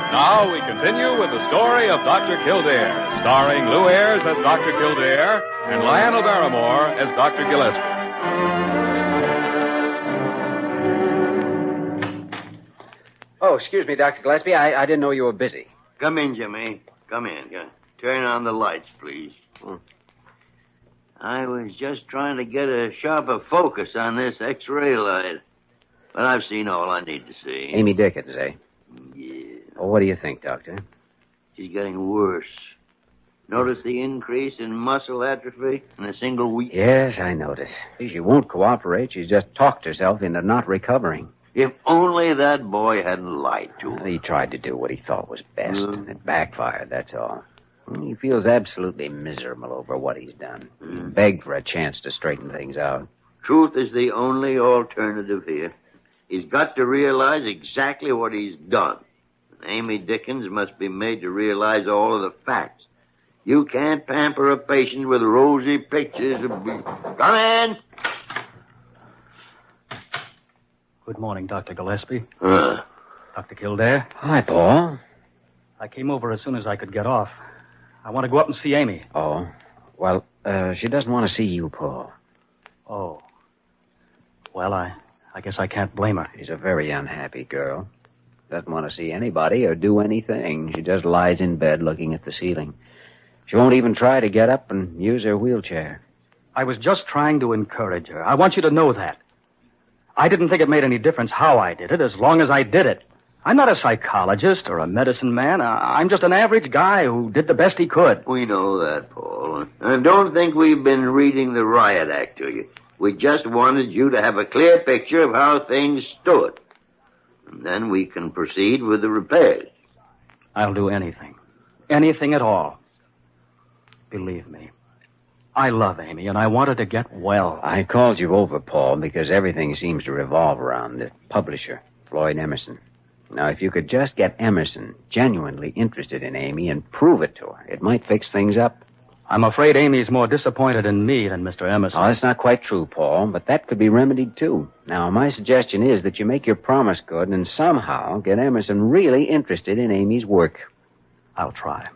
Now we continue with the story of Dr. Kildare, starring Lou Ayres as Dr. Kildare and Lionel Barrymore as Dr. Gillespie. Oh, excuse me, Dr. Gillespie. I didn't know you were busy. Come in, Jimmy. Come in. Turn on the lights, please. I was just trying to get a sharper focus on this X-ray light. But I've seen all I need to see. Amy Dickens, eh? Yeah. Well, what do you think, Doctor? She's getting worse. Notice the increase in muscle atrophy in a single week? Yes, I notice. She won't cooperate. She's just talked herself into not recovering. If only that boy hadn't lied to her. He tried to do what he thought was best. It backfired, that's all. He feels absolutely miserable over what he's done. He begged for a chance to straighten things out. Truth is the only alternative here. He's got to realize exactly what he's done. Amy Dickens must be made to realize all of the facts. You can't pamper a patient with rosy pictures of... Come in! Good morning, Dr. Gillespie. Dr. Kildare. Hi, Paul. I came over as soon as I could get off. I want to go up and see Amy. Oh, well, she doesn't want to see you, Paul. Oh. Well, I guess I can't blame her. She's a very unhappy girl. Doesn't want to see anybody or do anything. She just lies in bed looking at the ceiling. She won't even try to get up and use her wheelchair. I was just trying to encourage her. I want you to know that. I didn't think it made any difference how I did it, as long as I did it. I'm not a psychologist or a medicine man. I'm just an average guy who did the best he could. We know that, Paul. I don't think we've been reading the riot act to you. We just wanted you to have a clear picture of how things stood. And then we can proceed with the repairs. I'll do anything. Anything at all. Believe me. I love Amy, and I want her to get well. I called you over, Paul, because everything seems to revolve around the publisher, Floyd Emerson. Now, if you could just get Emerson genuinely interested in Amy and prove it to her, it might fix things up. I'm afraid Amy's more disappointed in me than Mr. Emerson. Oh, that's not quite true, Paul, but that could be remedied, too. Now, my suggestion is that you make your promise good and somehow get Emerson really interested in Amy's work. I'll try.